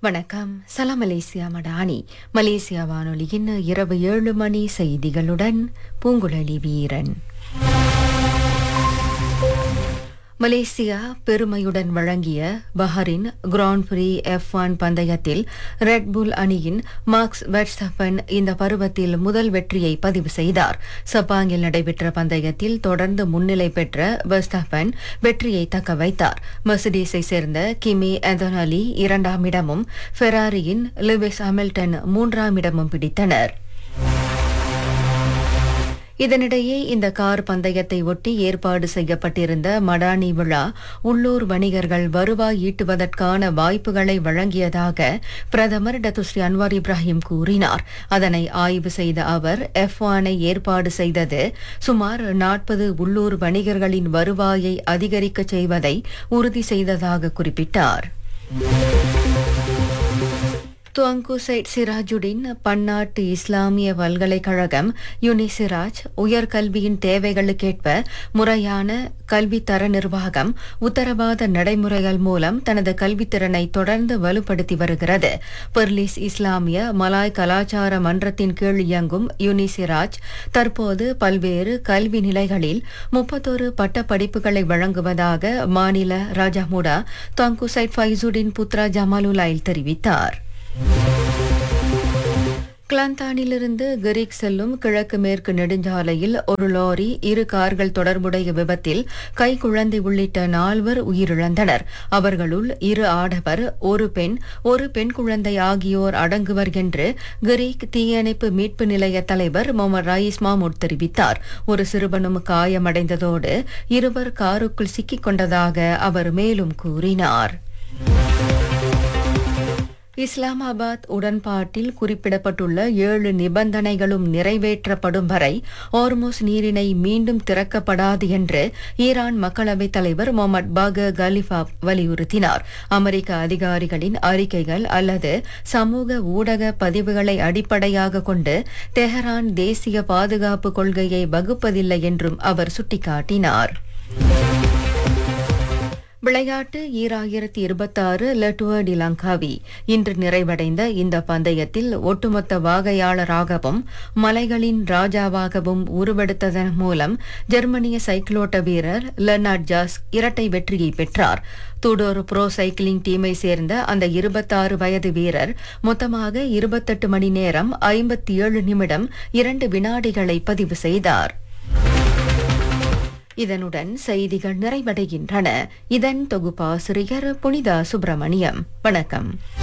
வணக்கம். சலாம் Malaysia Madani. Malaysia வானொலியின் இரவு 7 மணி செய்திகளுடன் பூங்குழலி வீரன். மலேசியா பெருமையுடன் வழங்கிய பஹரின் கிராண்ட் பிரீ F1 பந்தயத்தில் ரெட்புல் அணியின் மார்க்ஸ் வெர்ஸ்டப்பன் இந்த பருவத்தில் முதல் வெற்றியை பதிவு செய்தார். சப்பாங்கில் நடைபெற்ற பந்தயத்தில் தொடர்ந்து முன்னிலை பெற்ற வெர்ஸ்டப்பன் வெற்றியை தக்க வைத்தார். மெர்சிடிஸை சேர்ந்த கிமி ஆந்தோனி 2ஆம் இடமும் ஃபெராரியின் லூயிஸ் ஹாமில்டன் 3ஆம் இடமும் பிடித்தனர். இதனிடையே இந்த கார் பந்தயத்தை ஒட்டி ஏற்பாடு செய்யப்பட்டிருந்த மடானி விழா உள்ளூர் வணிகர்கள் வருவாய் ஈட்டுவதற்கான வாய்ப்புகளை வழங்கியதாக பிரதமர் டத்துஸ்ரீ அன்வார் இப்ராஹிம் கூறினார். அதனை ஆய்வு செய்த அவர் F1 ஏற்பாடு செய்தது சுமார் 40 உள்ளூர் வணிகர்களின் வருவாயை அதிகரிக்கச் செய்வதை உறுதி செய்ததாக குறிப்பிட்டார். துவங்கு சைட் சிராஜுடின் பன்னாட்டு இஸ்லாமிய பல்கலைக்கழகம் யுனிசிராஜ் உயர்கல்வியின் தேவைகளுக்கேற்ப முறையான கல்வித்தர நிர்வாகம் உத்தரவாத நடைமுறைகள் மூலம் தனது கல்வித்திறனை தொடர்ந்து வலுப்படுத்தி வருகிறது. பெர்லிஸ் இஸ்லாமிய மலாய் கலாச்சார மன்றத்தின் கீழ் இயங்கும் யுனிசிராஜ் தற்போது பல்வேறு கல்வி நிலைகளில் 31 பட்டப்படிப்புகளை வழங்குவதாக மாநில ராஜாமுடா துவங்கு சைட் ஃபைசுடின் புத்ரா ஜமாலுலாயில் தெரிவித்தார். கிளாந்தானிலிருந்து கெரிக் செல்லும் கிழக்கு மேற்கு நெடுஞ்சாலையில் ஒரு லாரி 2 கார்கள் தொடர்புடைய விபத்தில் கைக்குழந்தை உள்ளிட்ட 4 உயிரிழந்தனர். அவர்களுள் 2 ஆடவர், 1 பெண் குழந்தை ஆகியோர் அடங்குவர் என்று கெரிக் தீயணைப்பு மீட்பு நிலைய தலைவர் முகமது ரயீஸ் மாமூட் தெரிவித்தார். ஒரு சிறுவனும் காயமடைந்ததோடு 2 காருக்குள் சிக்கிக் கொண்டதாக அவர் மேலும் கூறினார். இஸ்லாமாபாத் உடன்பாட்டில் குறிப்பிடப்பட்டுள்ள 7 நிபந்தனைகளும் நிறைவேற்றப்படும் வரை ஹோர்முஸ் நீரிணை மீண்டும் திறக்கப்படாது என்று ஈரான் மக்களவைத் தலைவர் முகமது பாகர் கலிஃபாப் வலியுறுத்தினார். அமெரிக்க அதிகாரிகளின் அறிக்கைகள் அல்லது சமூக ஊடக பதிவுகளை அடிப்படையாக கொண்டு தெஹரான் தேசிய பாதுகாப்பு கொள்கையை வகுப்பதில்லை என்றும் அவர் சுட்டிக்காட்டினார். விளையாட்டு 2026 லட்டுவ டி லங்காவி இன்று நிறைவடைந்த இந்த பந்தயத்தில் ஒட்டுமொத்த வாகையாளராகவும் மலைகளின் ராஜாவாகவும் உருவெடுத்ததன் மூலம் ஜெர்மனிய சைக்கிளோட்ட வீரர் லெர்னார்ட் ஜாஸ் இரட்டை வெற்றியை பெற்றார். தூடோர் ப்ரோ சைக்கிளிங் டீமை சேர்ந்த அந்த 26 வயது வீரர் மொத்தமாக 28 மணி நேரம் 57 நிமிடம் 2 வினாடிகளை பதிவு செய்தார். இதனுடன் செய்திகள் நிறைவடைகின்றன. இதன் தொகுப்பாசிரியர் புனிதா சுப்பிரமணியம். வணக்கம்.